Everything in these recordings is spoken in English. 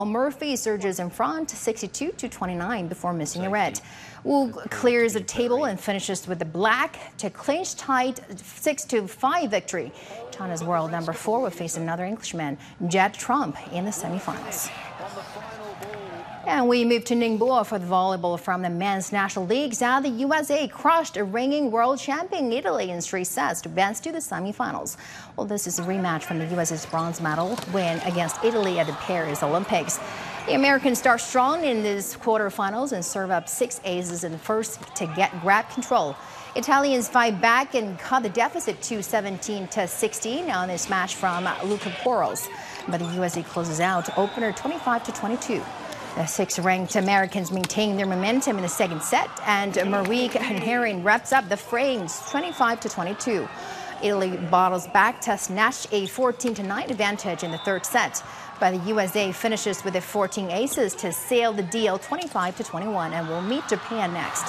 Murphy surges in front 62-29 before missing a red. Wu clears the table and finishes with the black to clinch tight 6-5 victory. China's world number 4 will face another Englishman, Judd Trump, in the semifinals. And we move to Ningbo for the volleyball from the men's national leagues. Now the USA crushed a reigning world champion Italy in straight sets to advance to the semifinals. Well, this is a rematch from the USA's bronze medal win against Italy at the Paris Olympics. The Americans start strong in this quarterfinals and serve up 6 aces in the first to grab control. Italians fight back and cut the deficit to 17-16 on this match from Luca Poros. But the USA closes out opener 25-22. The 6th-ranked Americans maintain their momentum in the second set, and Marique Hennerin wraps up the frames 25-22. Italy bottles back to snatch a 14-9 advantage in the third set, but the USA finishes with the 14 aces to seal the deal 25-21 and will meet Japan next.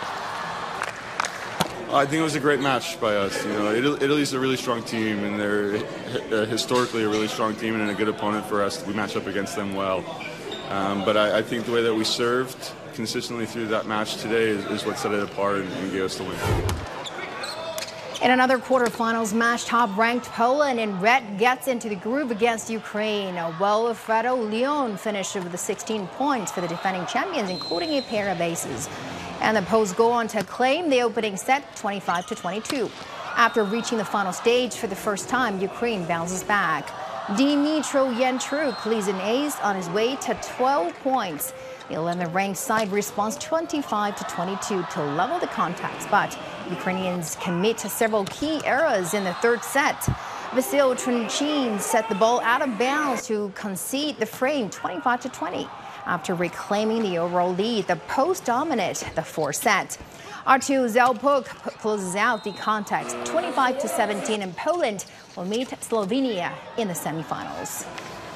I think it was a great match by us. You know, Italy's a really strong team, and they're historically a really strong team and a good opponent for us. We match up against them well. But I think the way that we served consistently through that match today is what set it apart and gave us the win. In another quarterfinals match, top-ranked Poland in red gets into the groove against Ukraine. Wilfredo Leon finished with the 16 points for the defending champions, including a pair of aces. And the Poles go on to claim the opening set 25-22. After reaching the final stage for the first time, Ukraine bounces back. Dmytro Yantruk leads an ace on his way to 12 points. The 11th-ranked side responds 25-22 to level the contacts, but Ukrainians commit to several key errors in the third set. Vasil Trunchin set the ball out of bounds to concede the frame 25-20. After reclaiming the overall lead, the Poles dominate the fourth set. Artur Zelpuk closes out the contest 25-17, and Poland will meet Slovenia in the semifinals.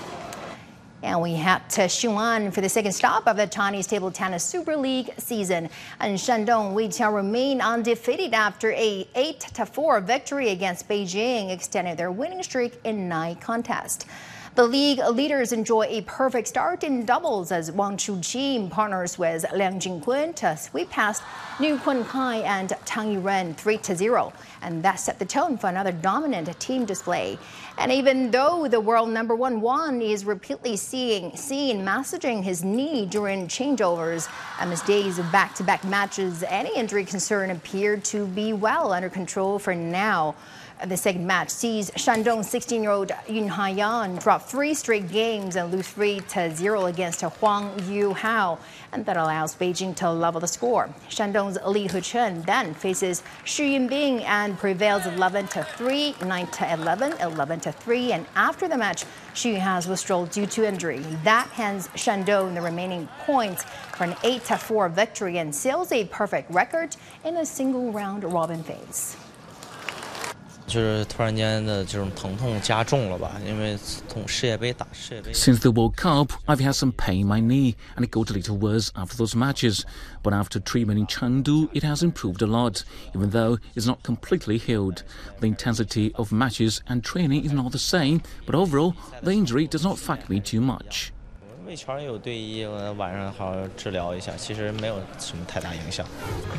And we head to Xi'an for the second stop of the Chinese Table Tennis Super League season. And Shandong Weiqiao remain undefeated after a 8-4 victory against Beijing, extending their winning streak in 9 contests. The league leaders enjoy a perfect start in doubles as Wang Chuqi partners with Liang Jingkun to sweep past Niu Kunkai and Tang Yuren 3-0. And that set the tone for another dominant team display. And even though the world number 1 Wang is repeatedly seen massaging his knee during changeovers, amidst days of back-to-back matches, any injury concern appeared to be well under control for now. The second match sees Shandong's 16-year-old Yun Haiyan drop 3 straight games and lose 3-0 against Huang Yuhao, and that allows Beijing to level the score. Shandong's Li Huchen then faces Xu Yinbing and prevails 11-3, 9-11, 11-3, and after the match, Xu has withdrawn due to injury. That hands Shandong the remaining points for an 8-4 victory and seals a perfect record in a single round robin phase. 就是突然间的这种疼痛加重了吧，因为从世界杯打世界杯。 Since the World Cup, I've had some pain in my knee, and it got a little worse after those matches. But after treatment in Chengdu, it has improved a lot, even though it's not completely healed. The intensity of matches and training is not the same, but overall, the injury does not affect me too much. 胃肠有对医，晚上好好治疗一下，其实没有什么太大影响。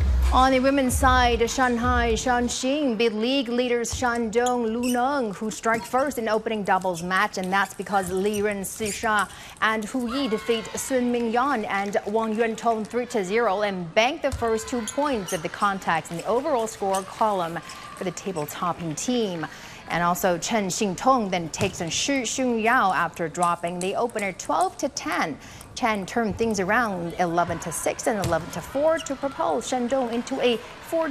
On the women's side, Shanghai Shanxing beat league leaders Shandong Luneng, who strike first in opening doubles match, and that's because Li Ren-Sisha and Hu Yi defeat Sun Mingyan and Wang Yuantong 3-0 and bank the first 2 points of the contest in the overall score column for the table-topping team. And also Chen Xingtong then takes on Shi Xungyao after dropping the opener 12-10. Chen turned things around 11-6 and 11-4 to propel Shandong into a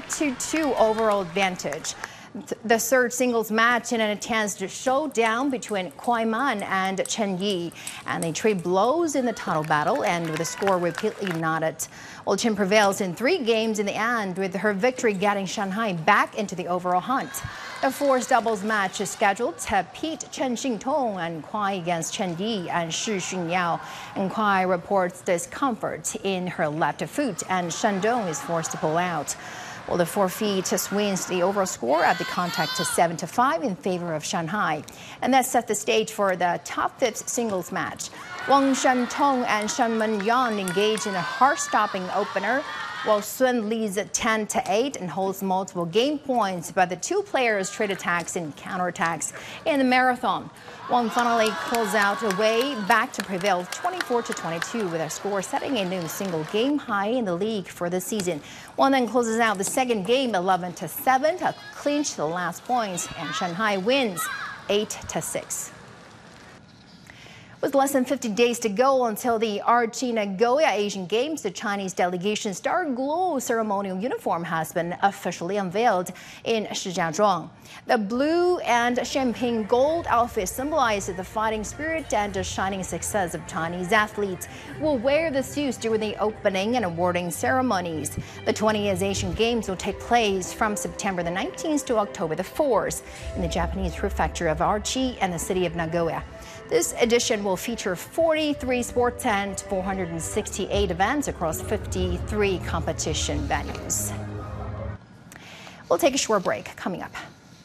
4-2 overall advantage. The third singles match in an intense showdown between Kuai Man and Chen Yi, and they trade blows in the title battle, and with the score repeatedly knotted. Well, Chen prevails in 3 games in the end, with her victory getting Shanghai back into the overall hunt. The fourth doubles match is scheduled to pit Chen Xingtong and Kuai against Chen Yi and Shi Xunyao. And Kuai reports discomfort in her left foot, and Shandong is forced to pull out. Well, the forfeit swings the overall score at the contact to 7-5 in favor of Shanghai. And that set the stage for the top 5 singles match. Wang Shantong and Shen Menyan engage in a heart-stopping opener, while Sun leads 10-8 and holds multiple game points, but the two players trade attacks and counterattacks in the marathon. Wang finally calls out a way back to prevail 24-22 with a score setting a new single game high in the league for the season. Wang then closes out the second game 11-7 to clinch the last points, and Shanghai wins 8-6. With less than 50 days to go until the Archie Nagoya Asian Games, the Chinese delegation's Star Glow ceremonial uniform has been officially unveiled in Shijiazhuang. The blue and champagne gold outfit symbolizes the fighting spirit and the shining success of Chinese athletes who will wear the suits during the opening and awarding ceremonies. The 20th Asian Games will take place from September the 19th to October the 4th in the Japanese prefecture of Archie and the city of Nagoya. This edition will feature 43 sports and 468 events across 53 competition venues. We'll take a short break. Coming up.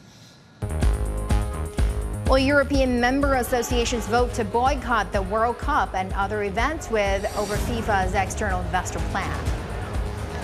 Well, European member associations vote to boycott the World Cup and other events with over FIFA's external investor plan.